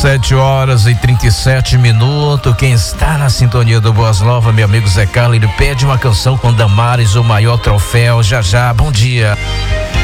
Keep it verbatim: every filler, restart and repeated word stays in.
Sete horas e trinta e sete minutos. Quem está na sintonia do Boas Novas, meu amigo Zé Carlos, ele pede uma canção com Damares, o maior troféu. Já já, bom dia.